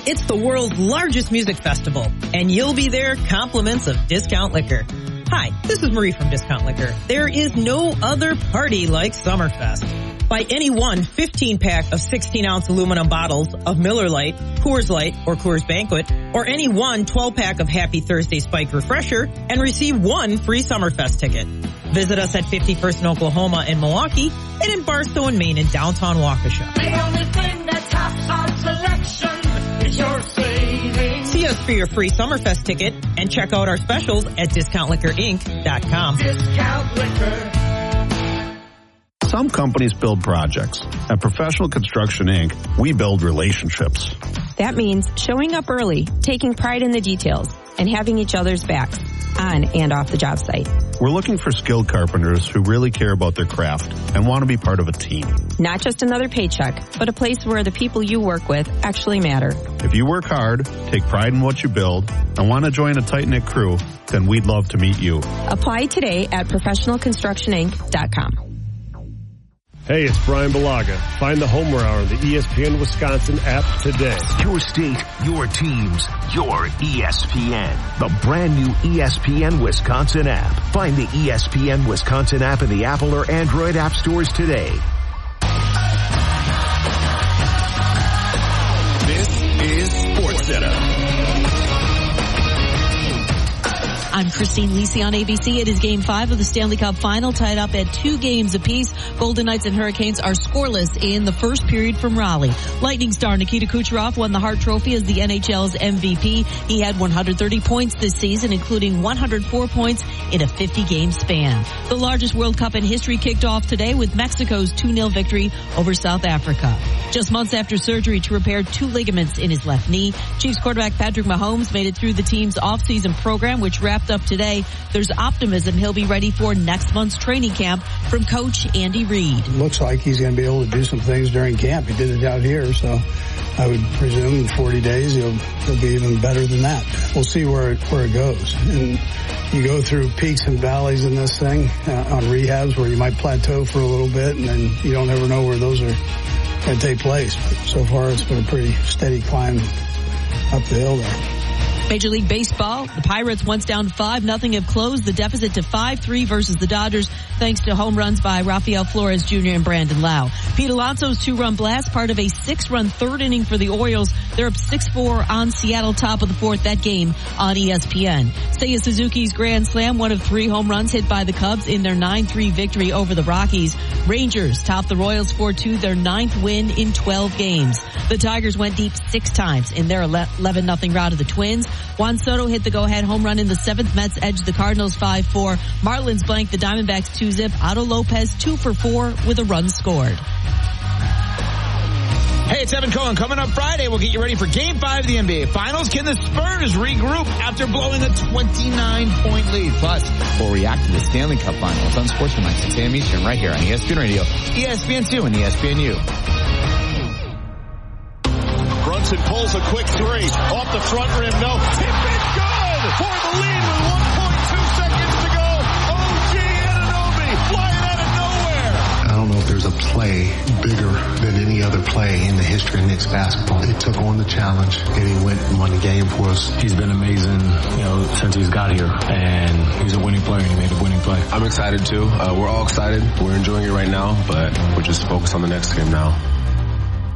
It's the world's largest music festival, and you'll be there compliments of Discount Liquor. Hi, this is Marie from Discount Liquor. There is no other party like Summerfest. Buy any one 15-pack of 16-ounce aluminum bottles of Miller Lite, Coors Light, or Coors Banquet, or any one 12-pack of Happy Thursday Spike Refresher, and receive one free Summerfest ticket. Visit us at 51st in Oklahoma and Milwaukee, and in Barstow and Maine in downtown Waukesha. The only thing that tops our selection is your savings. See us for your free Summerfest ticket and check out our specials at DiscountLiquorInc.com. Discount Liquor. Some companies build projects. At Professional Construction Inc., we build relationships. That means showing up early, taking pride in the details, and having each other's backs, on and off the job site. We're looking for skilled carpenters who really care about their craft and want to be part of a team. Not just another paycheck, but a place where the people you work with actually matter. If you work hard, take pride in what you build, and want to join a tight-knit crew, then we'd love to meet you. Apply today at ProfessionalConstructionInc.com. Hey, it's Brian Balaga. Find the Homer Hour on the ESPN Wisconsin app today. Your state, your teams, your ESPN. The brand new ESPN Wisconsin app. Find the ESPN Wisconsin app in the Apple or Android app stores today. This is SportsCenter. I'm Christine Lisi on ABC. It is Game 5 of the Stanley Cup Final, tied up at 2 games apiece. Golden Knights and Hurricanes are scoreless in the first period from Raleigh. Lightning star Nikita Kucherov won the Hart Trophy as the NHL's MVP. He had 130 points this season, including 104 points in a 50-game span. The largest World Cup in history kicked off today with Mexico's 2-0 victory over South Africa. Just months after surgery to repair 2 ligaments in his left knee, Chiefs quarterback Patrick Mahomes made it through the team's offseason program, which wrapped up today. There's optimism he'll be ready for next month's training camp from Coach Andy Reid. Looks like he's going to be able to do some things during camp. He did it out here, so I would presume in 40 days he'll be even better than that. We'll see where it goes. And you go through peaks and valleys in this thing on rehabs where you might plateau for a little bit, and then you don't ever know where those are going to take place. But so far, it's been a pretty steady climb up the hill there. Major League Baseball, the Pirates, once down 5-0, have closed the deficit to 5-3 versus the Dodgers, thanks to home runs by Rafael Flores Jr. and Brandon Lau. Pete Alonso's 2-run blast, part of a 6-run third inning for the Orioles. They're up 6-4 on Seattle, top of the 4th, that game on ESPN. Seiya Suzuki's grand slam, one of 3 home runs hit by the Cubs in their 9-3 victory over the Rockies. Rangers topped the Royals 4-2, their 9th win in 12 games. The Tigers went deep 6 times in their 11-0 rout of the Twins. Juan Soto hit the go-ahead home run in the 7th. Mets edged the Cardinals 5-4. Marlins blanked the Diamondbacks 2-zip. Otto Lopez 2 for 4 with a run scored. Hey, it's Evan Cohen. Coming up Friday, we'll get you ready for Game 5 of the NBA Finals. Can the Spurs regroup after blowing a 29-point lead? Plus, we'll react to the Stanley Cup Finals on Sportsman 6 a.m. Eastern right here on ESPN Radio, ESPN2, and ESPNU. Brunson pulls a quick 3 off the front rim. No. Tip it good for the lead with 1.2 seconds to go. OG Anunoby flying out of nowhere. I don't know if there's a play bigger than any other play in the history of Knicks basketball. He took on the challenge and he went and won the game for us. He's been amazing, since he's got here, and he's a winning player and he made a winning play. I'm excited too. We're all excited. We're enjoying it right now, but we're just focused on the next game now.